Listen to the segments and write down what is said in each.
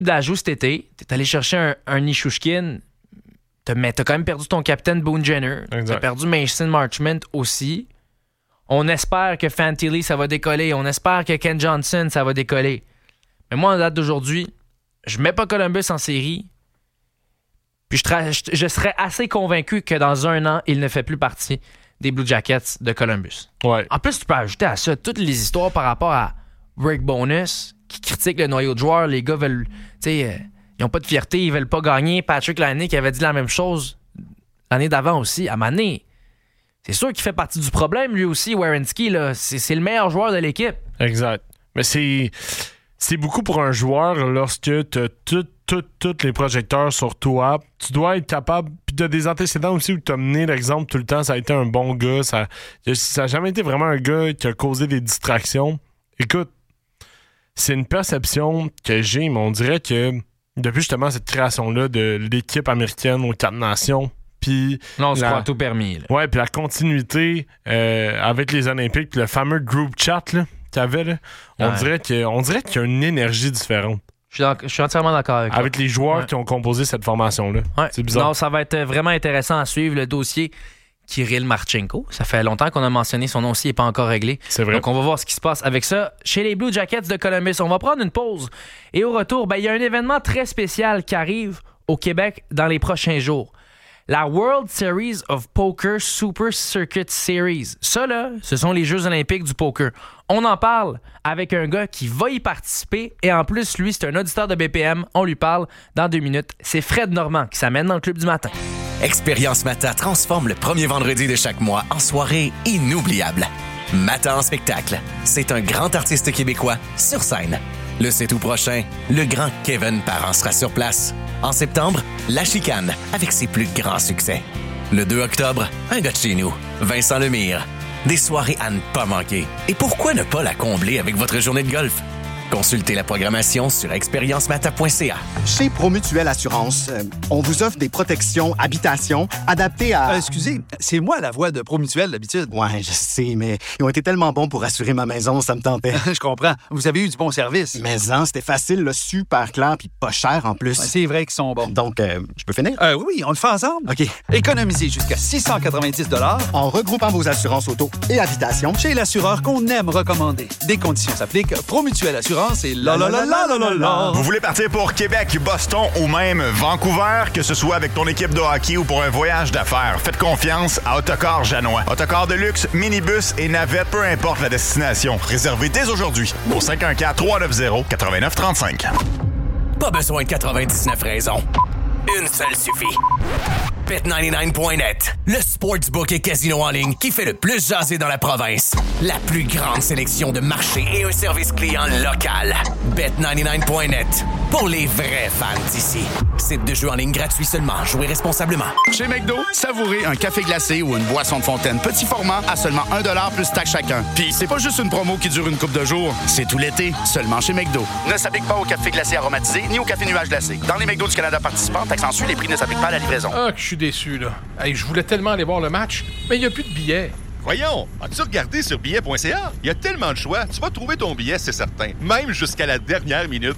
d'ajout cet été. T'es allé chercher un Nishushkin, mais t'as quand même perdu ton capitaine Boone Jenner. T'as perdu Mason Marchment aussi. On espère que Fantilli, ça va décoller. On espère que Ken Johnson, ça va décoller. Mais moi, en date d'aujourd'hui, je mets pas Columbus en série. Puis je serais assez convaincu que dans un an, il ne fait plus partie des Blue Jackets de Columbus. Ouais. En plus, tu peux ajouter à ça toutes les histoires par rapport à Rick Bowness qui critique le noyau de joueurs. Les gars veulent... ils n'ont pas de fierté, ils veulent pas gagner. Patrick Laine qui avait dit la même chose l'année d'avant aussi. À Mané, c'est sûr qu'il fait partie du problème, lui aussi, Werenski. Là. C'est le meilleur joueur de l'équipe. Exact. Mais c'est beaucoup pour un joueur lorsque tu as tous les projecteurs sur toi. Tu dois être capable. Puis tu as des antécédents aussi où tu as mené l'exemple tout le temps. Ça a été un bon gars. Ça n'a jamais été vraiment un gars qui a causé des distractions. Écoute, c'est une perception que j'ai, mais on dirait que depuis justement cette création-là de l'équipe américaine aux 4 nations, puis non, on se croit tout permis. Là. Ouais, puis la continuité avec les Olympiques, puis le fameux group chat là, qu'il y avait, là, on dirait qu'il y a une énergie différente. Je suis entièrement d'accord avec toi. Avec les joueurs qui ont composé cette formation-là. Ouais. C'est bizarre. Non, ça va être vraiment intéressant à suivre le dossier Kirill Marchenko. Ça fait longtemps qu'on a mentionné son nom aussi, il n'est pas encore réglé. C'est vrai. Donc, on va voir ce qui se passe avec ça chez les Blue Jackets de Columbus. On va prendre une pause. Et au retour, il y a un événement très spécial qui arrive au Québec dans les prochains jours. La World Series of Poker Super Circuit Series. Ça, là, ce sont les Jeux olympiques du poker. On en parle avec un gars qui va y participer. Et en plus, lui, c'est un auditeur de BPM. On lui parle dans 2 minutes. C'est Fred Normand qui s'amène dans le Club du matin. Expérience Mata transforme le premier vendredi de chaque mois en soirée inoubliable. Mata en spectacle. C'est un grand artiste québécois sur scène. Le 7 août prochain, le grand Kevin Parent sera sur place. En septembre, La Chicane avec ses plus grands succès. Le 2 octobre, un gars de chez nous, Vincent Lemire. Des soirées à ne pas manquer. Et pourquoi ne pas la combler avec votre journée de golf? Consultez la programmation sur expériencemata.ca. Chez Promutuelle Assurance, on vous offre des protections habitation adaptées à... Excusez, c'est moi la voix de Promutuelle d'habitude. Ouais, je sais, mais ils ont été tellement bons pour assurer ma maison, ça me tentait. Je comprends. Vous avez eu du bon service. Mais c'était facile, là, super clair, puis pas cher en plus. Ouais, c'est vrai qu'ils sont bons. Donc, je peux finir? Oui, on le fait ensemble. OK. Économisez jusqu'à 690 en regroupant vos assurances auto et habitation chez l'assureur qu'on aime recommander. Des conditions s'appliquent. Promutuelle Assurance et la. Vous voulez partir pour Québec, Boston ou même Vancouver, que ce soit avec ton équipe de hockey ou pour un voyage d'affaires, faites confiance à Autocar Janois. Autocar de luxe, minibus et navette, peu importe la destination. Réservez dès aujourd'hui au 514-390-8935. Pas besoin de 99 raisons. Une seule suffit. Bet99.net, le sportsbook et casino en ligne qui fait le plus jaser dans la province. La plus grande sélection de marchés et un service client local. Bet99.net, pour les vrais fans d'ici. Site de jeu en ligne gratuit seulement. Jouez responsablement. Chez McDo, savourez un café glacé ou une boisson de fontaine petit format à seulement 1$ plus taxe chacun. Puis c'est pas juste une promo qui dure une couple de jours, c'est tout l'été, seulement chez McDo. Ne s'applique pas au café glacé aromatisé ni au café nuage glacé. Dans les McDo du Canada participants, taxe en sus, les prix ne s'appliquent pas à la livraison. Ah, que je suis déçu, là. Hey, je voulais tellement aller voir le match, mais il n'y a plus de billets. Voyons, as-tu regardé sur billets.ca? Il y a tellement de choix, tu vas trouver ton billet, c'est certain. Même jusqu'à la dernière minute.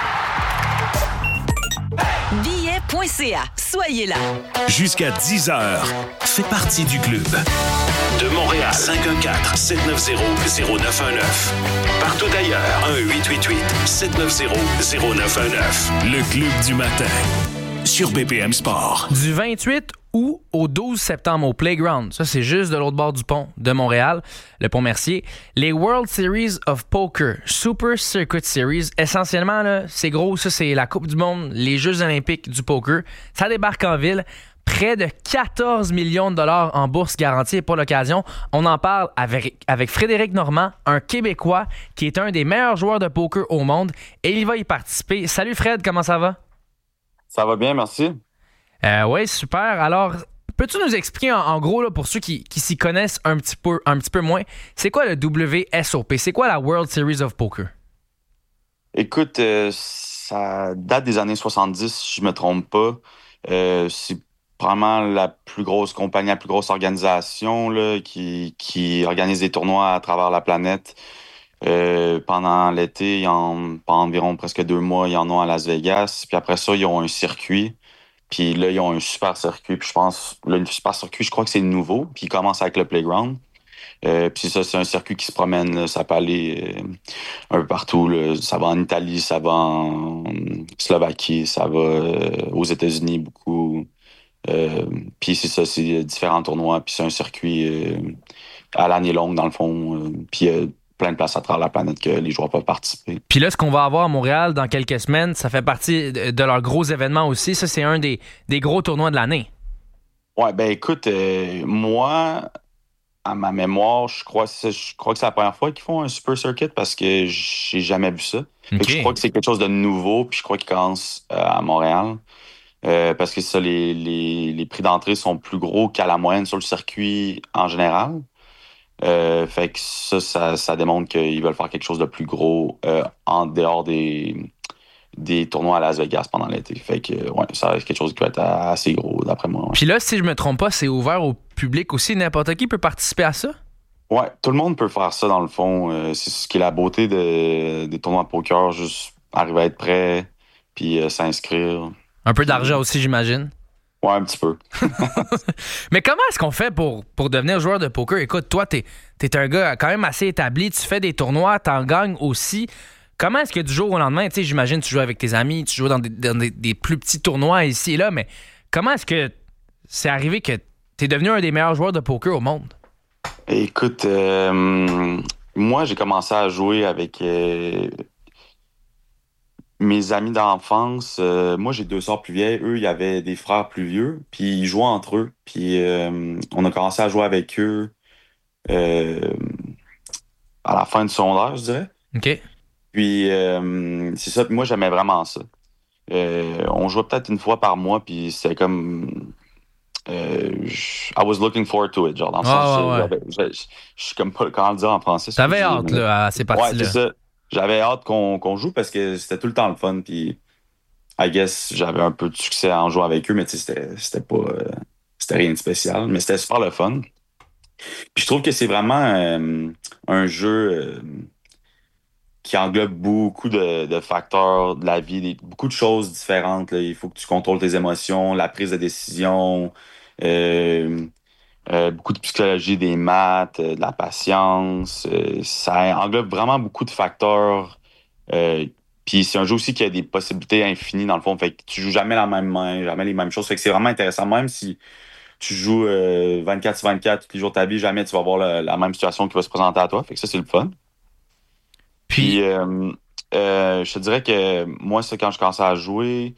Billets.ca. Soyez là. Jusqu'à 10h, fais partie du club. De Montréal, 514-790-0919. Partout ailleurs, 1-888-790-0919. Le club du matin. Sur BPM Sport. Du 28 août au 12 septembre au Playground, ça c'est juste de l'autre bord du pont de Montréal, le pont Mercier, les World Series of Poker Super Circuit Series, essentiellement là, c'est gros, ça c'est la Coupe du Monde, les Jeux olympiques du poker, ça débarque en ville. Près de 14 millions de dollars en bourse garantie pour l'occasion. On en parle avec Frédéric Normand, un Québécois qui est un des meilleurs joueurs de poker au monde et il va y participer. Salut Fred, comment ça va? Ça va bien, merci. Oui, super. Alors, peux-tu nous expliquer en gros, là, pour ceux qui s'y connaissent un petit peu moins, c'est quoi le WSOP? C'est quoi la World Series of Poker? Écoute, ça date des années 70, si je me trompe pas. C'est probablement la plus grosse compagnie, la plus grosse organisation là, qui organise des tournois à travers la planète. Pendant l'été, pendant environ presque 2 mois, ils en ont à Las Vegas. Puis après ça, ils ont un circuit. Puis là, ils ont un super circuit. Puis je pense, le super circuit, je crois que c'est nouveau. Puis ils commencent avec le playground. Puis ça, c'est un circuit qui se promène. Là. Ça peut aller un peu partout. Là. Ça va en Italie, ça va en Slovaquie, ça va aux États-Unis beaucoup. Puis c'est ça, c'est différents tournois. Puis c'est un circuit à l'année longue, dans le fond. Puis il y a plein de places à travers la planète que les joueurs peuvent participer. Puis là, ce qu'on va avoir à Montréal dans quelques semaines, ça fait partie de leurs gros événements aussi. Ça, c'est un des gros tournois de l'année. Ouais, ben écoute, moi, à ma mémoire, je crois que c'est la première fois qu'ils font un Super Circuit parce que j'ai jamais vu ça. Fait que je crois que c'est quelque chose de nouveau, puis je crois qu'ils commencent à Montréal. Parce que ça, les prix d'entrée sont plus gros qu'à la moyenne sur le circuit en général. Fait que ça démontre qu'ils veulent faire quelque chose de plus gros en dehors des tournois à Las Vegas pendant l'été. Fait que ça va être quelque chose qui va être assez gros d'après moi. Ouais. Puis là, si je me trompe pas, c'est ouvert au public aussi. N'importe qui peut participer à ça? Ouais, tout le monde peut faire ça dans le fond. C'est ce qui est la beauté des tournois de poker, juste arriver à être prêt puis s'inscrire. Un peu d'argent aussi, j'imagine. Ouais, un petit peu. Mais comment est-ce qu'on fait pour devenir joueur de poker? Écoute, toi, t'es un gars quand même assez établi, tu fais des tournois, t'en gagnes aussi. Comment est-ce que du jour au lendemain, tu sais, j'imagine tu joues avec tes amis, tu joues dans des plus petits tournois ici et là, mais comment est-ce que c'est arrivé que t'es devenu un des meilleurs joueurs de poker au monde? Écoute, moi, j'ai commencé à jouer avec mes amis d'enfance. Moi, j'ai 2 sœurs plus vieilles. Eux, il y avait des frères plus vieux, puis ils jouaient entre eux. Puis on a commencé à jouer avec eux à la fin du secondaire, je dirais. OK. Puis c'est ça, moi, j'aimais vraiment ça. On jouait peut-être une fois par mois, puis c'était comme... I was looking forward to it, genre dans le sens je suis comme pas comment le dire en français. T'avais hâte là, à ces parties-là. Ouais, c'est ça. J'avais hâte qu'on joue parce que c'était tout le temps le fun. Puis, I guess, j'avais un peu de succès en jouant avec eux, mais tu sais, c'était pas. C'était rien de spécial, mais c'était super le fun. Puis, je trouve que c'est vraiment un jeu qui englobe beaucoup de facteurs de la vie, beaucoup de choses différentes. Là. Il faut que tu contrôles tes émotions, la prise de décision, beaucoup de psychologie, des maths, de la patience. Ça englobe vraiment beaucoup de facteurs. Puis c'est un jeu aussi qui a des possibilités infinies dans le fond. Fait que tu joues jamais la même main, jamais les mêmes choses. Fait que c'est vraiment intéressant. Même si tu joues 24/24 tous les jours de ta vie, jamais tu vas avoir la même situation qui va se présenter à toi. Fait que ça, c'est le fun. Puis je te dirais que moi, ça, quand je commençais à jouer,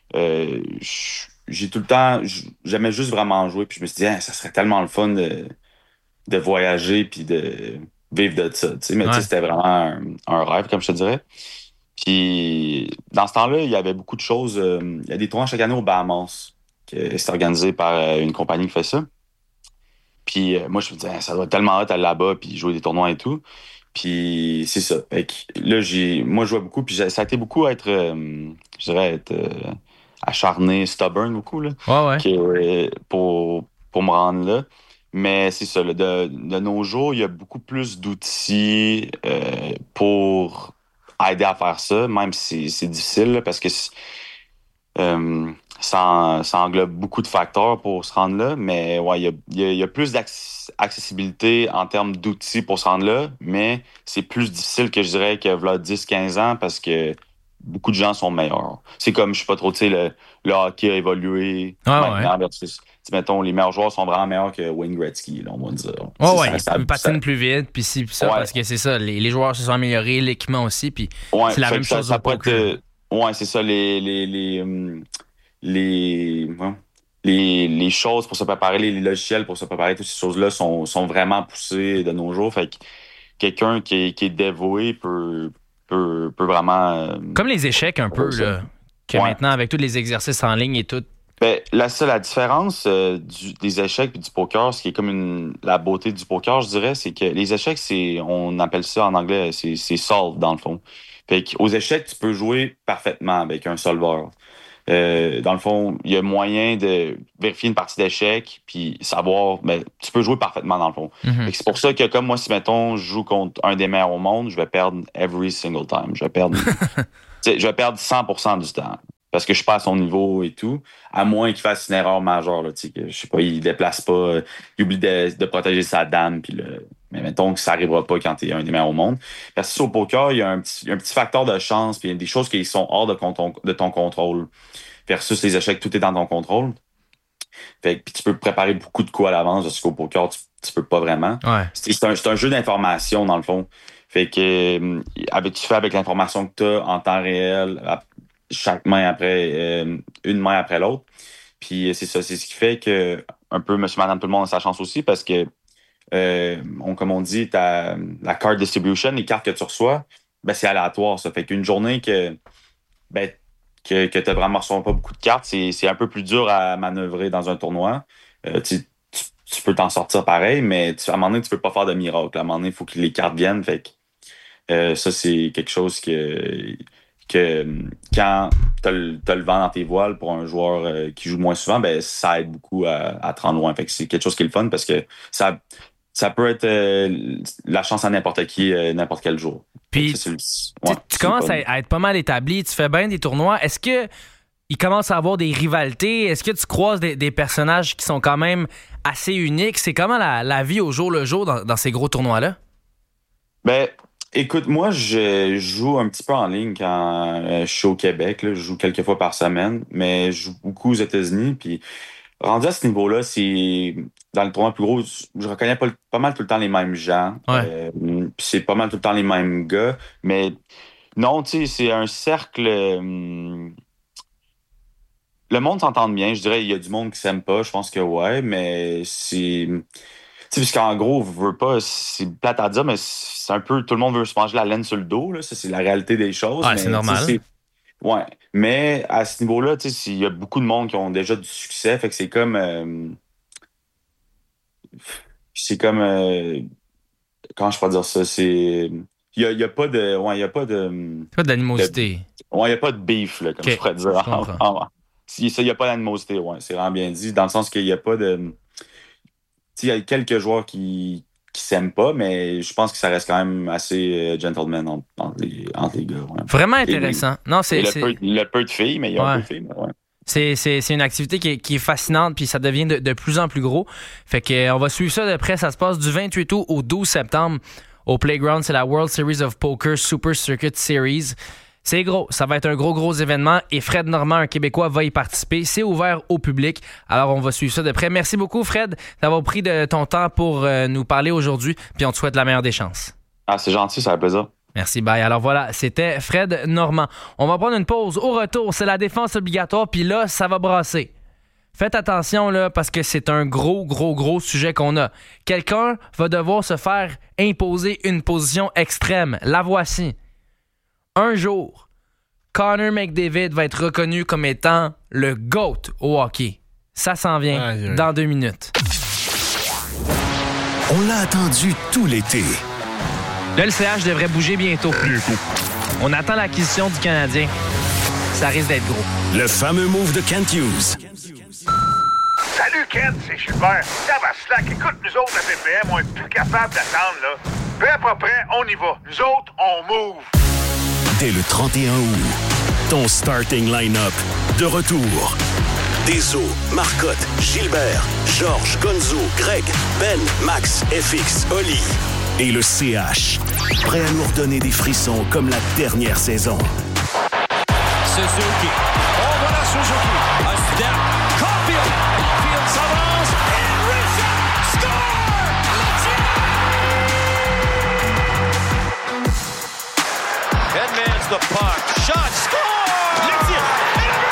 j'ai tout le temps, j'aimais juste vraiment jouer, puis je me suis dit, ça serait tellement le fun de voyager puis de vivre de ça, tu sais. Mais tu sais, c'était vraiment un rêve, comme je te dirais. Puis dans ce temps-là, il y avait beaucoup de choses. Il y a des tournois chaque année aux Bahamas, c'est organisé par une compagnie qui fait ça. Puis moi, je me disais, ça doit être tellement hot d'aller là-bas puis jouer des tournois et tout. Puis c'est ça. Fait que là, moi, je jouais beaucoup, puis ça a été beaucoup à être, je dirais, être acharné, stubborn beaucoup, là. Pour me rendre là. Mais c'est ça, là, de nos jours, il y a beaucoup plus d'outils pour aider à faire ça, même si c'est difficile, là, parce que ça englobe beaucoup de facteurs pour se rendre là. Mais ouais, il y a plus d'accessibilité en termes d'outils pour se rendre là, mais c'est plus difficile que je dirais que voilà 10-15 ans parce que beaucoup de gens sont meilleurs. C'est comme, je sais pas trop, tu sais, le hockey a évolué maintenant versus, mettons, les meilleurs joueurs sont vraiment meilleurs que Wayne Gretzky, là, on va dire. Ils patinent plus vite, puis ci, puis ça, parce que c'est ça, les joueurs se sont améliorés, l'équipement aussi, puis c'est la même chose au poker. C'est ça, les choses pour se préparer, les logiciels pour se préparer, toutes ces choses-là sont vraiment poussées de nos jours. Fait que quelqu'un qui est dévoué peut vraiment... Comme les échecs un peu, là, que maintenant, avec tous les exercices en ligne et tout. Ben, la différence des échecs et du poker, ce qui est comme la beauté du poker, je dirais, c'est que les échecs, on appelle ça en anglais, c'est solve dans le fond. Fait qu'aux échecs, tu peux jouer parfaitement avec un solveur. dans le fond, il y a moyen de vérifier une partie d'échecs puis savoir, tu peux jouer parfaitement dans le fond. Mm-hmm. C'est pour ça que comme moi, si mettons, je joue contre un des meilleurs au monde, je vais perdre every single time. Je vais perdre 100% du temps. Parce que je suis pas à son niveau et tout, à moins qu'il fasse une erreur majeure, là, que, je sais pas, il déplace pas, il oublie de protéger sa dame, puis mais mettons que ça arrivera pas quand t'es un des meilleurs au monde. Parce que au poker, il y a un petit facteur de chance, puis il y a des choses qui sont hors de ton contrôle. Versus les échecs, tout est dans ton contrôle. Fait que puis tu peux préparer beaucoup de coups à l'avance, parce qu'au poker, tu peux pas vraiment. Ouais. C'est un jeu d'information, dans le fond. Fait que tu fais avec l'information que t'as en temps réel, chaque main après, une main après l'autre. Puis c'est ça, c'est ce qui fait que un peu monsieur, madame, tout le monde a sa chance aussi parce que, comme on dit, la card distribution, les cartes que tu reçois, c'est aléatoire. Ça fait qu'une journée que tu vraiment reçois pas beaucoup de cartes, c'est un peu plus dur à manœuvrer dans un tournoi. Tu peux t'en sortir pareil, mais à un moment donné, tu peux pas faire de miracle. À un moment donné, il faut que les cartes viennent. Fait que ça, c'est quelque chose que quand t'as le vent dans tes voiles pour un joueur qui joue moins souvent, ça aide beaucoup à te rendre loin. Fait que c'est quelque chose qui est le fun parce que ça peut être la chance à n'importe qui, n'importe quel jour. Puis tu commences à être pas mal établi, tu fais bien des tournois. Est-ce que il commence à avoir des rivalités? Est-ce que tu croises des personnages qui sont quand même assez uniques? C'est comment la vie au jour le jour dans ces gros tournois-là? Écoute, moi, je joue un petit peu en ligne quand je suis au Québec. Là. Je joue quelques fois par semaine, mais je joue beaucoup aux États-Unis. Puis, rendu à ce niveau-là, c'est dans le tournoi plus gros, je reconnais pas mal tout le temps les mêmes gens. Ouais. Puis c'est pas mal tout le temps les mêmes gars. Mais non, tu sais, c'est un cercle... le monde s'entend bien. Je dirais il y a du monde qui s'aime pas. Je pense que ouais, mais c'est... Tu sais, puisqu'en gros, vous veut pas, c'est plate à dire, mais c'est un peu, tout le monde veut se manger la laine sur le dos, là. Ça, c'est la réalité des choses. Ouais, mais, c'est normal. Ouais. Mais à ce niveau-là, tu sais, il y a beaucoup de monde qui ont déjà du succès, fait que c'est comme, comment je peux dire ça? Il y a pas de, ouais, il y a pas de... Pas d'animosité. Ouais, il y a pas de beef, là, comme je pourrais dire. Il y a pas d'animosité, ouais, c'est vraiment bien dit, dans le sens qu'il y a pas de... Il y a quelques joueurs qui s'aiment pas, mais je pense que ça reste quand même assez gentleman entre les gars. Ouais. Vraiment intéressant. Le peu de filles, mais il y a un peu de filles. Ouais. C'est une activité qui est fascinante, puis ça devient de plus en plus gros. Fait que on va suivre ça de près. Ça se passe du 28 août au 12 septembre au Playground. C'est la World Series of Poker Super Circuit Series. C'est gros, ça va être un gros événement et Fred Normand, un Québécois, va y participer. C'est ouvert au public, alors on va suivre ça de près. Merci beaucoup Fred d'avoir pris de ton temps pour nous parler aujourd'hui, puis on te souhaite la meilleure des chances. Ah, c'est gentil, ça fait plaisir. Merci, bye. Alors voilà, c'était Fred Normand. On va prendre une pause. Au retour, c'est la défense obligatoire, puis là, ça va brasser. Faites attention là, parce que c'est un gros sujet qu'on a. Quelqu'un va devoir se faire imposer une position extrême. La voici. Un jour, Connor McDavid va être reconnu comme étant le GOAT au hockey. Ça s'en vient dans 2 minutes. On l'a attendu tout l'été. Le LCH devrait bouger bientôt. On attend l'acquisition du Canadien. Ça risque d'être gros. Le fameux move de Kent Hughes. Salut Kent, c'est Gilbert. Slack, écoute, nous autres, la PPM, on est plus capable d'attendre, là. Peu à peu près, on y va. Nous autres, on move. Dès le 31 août, ton starting line-up de retour. Deso, Marcotte, Gilbert, Georges, Gonzo, Greg, Ben, Max, FX, Oli et le CH. Prêt à nous redonner des frissons comme la dernière saison. Suzuki. Oh, voilà Suzuki. A step. Caulfield. Caulfield s'avance. Et Richard score! Edmonds the puck. Shot. Score! Le tir. Et le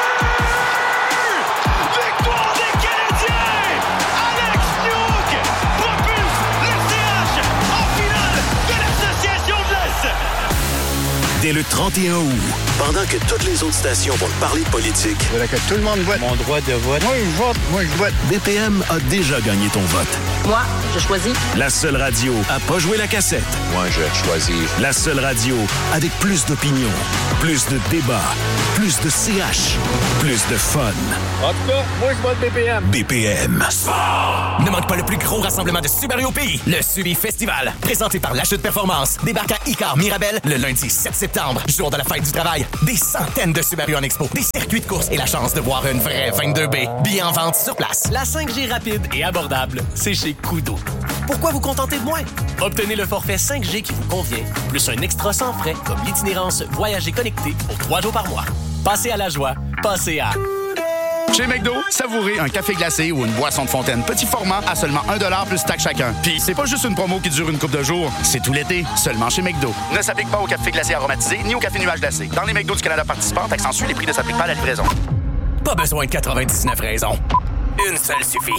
but! Victoire des Canadiens! Alex Newhook propulse le CH en finale de l'Association de l'Est. Dès le 31 août, Pendant que toutes les autres stations vont te parler de politique, il faudrait que tout le monde vote. Mon droit de vote. Moi, je vote. BPM a déjà gagné ton vote. Moi, je choisis. La seule radio à pas jouer la cassette. Moi, je choisis. La seule radio avec plus d'opinion, plus de débats, plus de CH, plus de fun. En tout cas, moi, je vote BPM. BPM. Ne manque pas le plus gros rassemblement de Subaru au pays, le Subi Festival. Présenté par l'achat de performance. Débarque à Icar Mirabel le lundi 7 septembre, jour de la fête du travail. Des centaines de Subaru en expo, des circuits de course et la chance de voir une vraie 22B. Billets en vente sur place. La 5G rapide et abordable, c'est chez Kudo. Pourquoi vous contenter de moins? Obtenez le forfait 5G qui vous convient, plus un extra sans frais comme l'itinérance Voyager connecté pour 3 jours par mois. Passez à la joie, passez à... Chez McDo, savourez un café glacé ou une boisson de fontaine petit format à seulement 1$ plus taxe chacun. Puis c'est pas juste une promo qui dure une couple de jours, c'est tout l'été, seulement chez McDo. Ne s'applique pas au café glacé aromatisé ni au café nuage glacé. Dans les McDo du Canada participants, accentue, les prix ne s'appliquent pas à la livraison. Pas besoin de 99 raisons. Une seule suffit.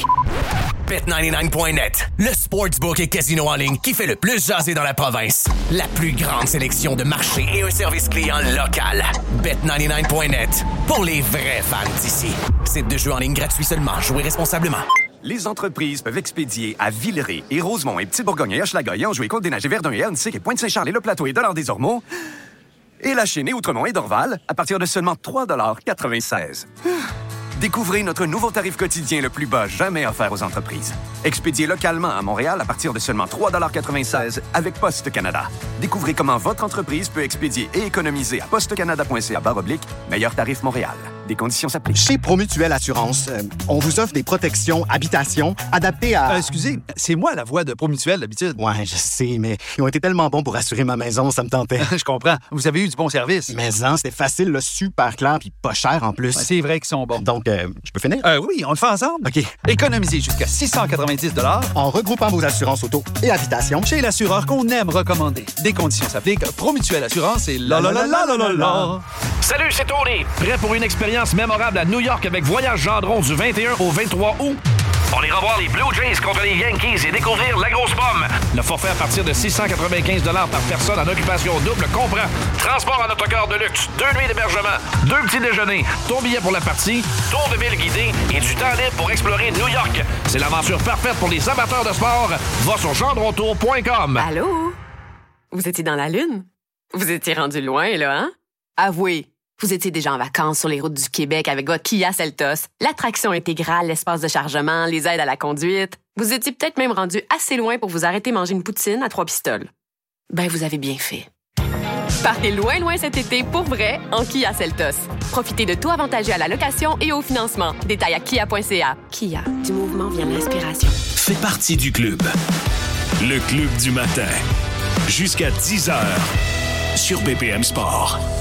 Bet99.net, le sportsbook et casino en ligne qui fait le plus jaser dans la province. La plus grande sélection de marchés et un service client local. Bet99.net, pour les vrais fans d'ici. Site de jeu en ligne gratuit seulement. Jouez responsablement. Les entreprises peuvent expédier à Villeray et Rosemont et Petit-Bourgogne et Hochelaga et Anjou et Côte-des-Neiges et Verdun et Annecy et Pointe-Saint-Charles et Le Plateau et Dollard-des-Ormeaux et La Chênaie, Outremont et Dorval à partir de seulement 3,96 $. Découvrez notre nouveau tarif quotidien le plus bas jamais offert aux entreprises. Expédié localement à Montréal à partir de seulement 3,96 $ avec Poste Canada. Découvrez comment votre entreprise peut expédier et économiser à postecanada.ca/meilleur tarif Montréal. Des conditions s'appliquent. Chez Promutuelle Assurance, on vous offre des protections habitation adaptées à... Excusez, c'est moi la voix de Promutuelle d'habitude. Ouais, je sais, mais ils ont été tellement bons pour assurer ma maison, ça me tentait. Je comprends. Vous avez eu du bon service. Mais c'était facile, là, super clair, puis pas cher en plus. Ouais, c'est vrai qu'ils sont bons. Donc, je peux finir? Oui, on le fait ensemble. OK. Économisez jusqu'à 690 $ en regroupant vos assurances auto et habitation chez l'assureur qu'on aime recommander. Des conditions s'appliquent. Promutuelle Assurance et la. Salut, c'est Tony. Prêt pour une expérience mémorable à New York avec Voyage Gendron du 21 au 23 août? On ira voir les Blue Jays contre les Yankees et découvrir la grosse pomme. Le forfait à partir de 695 $ par personne en occupation double comprend transport en autocar de luxe, 2 nuits d'hébergement, 2 petits déjeuners, ton billet pour la partie, tour de ville guidé et du temps libre pour explorer New York. C'est l'aventure parfaite pour les amateurs de sport. Va sur gendrontour.com. Allô? Vous étiez dans la Lune? Vous étiez rendu loin, là, hein? Avouez. Vous étiez déjà en vacances sur les routes du Québec avec votre Kia Seltos, l'attraction intégrale, l'espace de chargement, les aides à la conduite. Vous étiez peut-être même rendu assez loin pour vous arrêter manger une poutine à 3 pistoles. Ben, vous avez bien fait. Partez loin, loin cet été pour vrai en Kia Seltos. Profitez de tout avantageux à la location et au financement. Détails à kia.ca. Kia, du mouvement vient l'inspiration. Fais partie du club. Le club du matin. Jusqu'à 10h sur BPM Sport.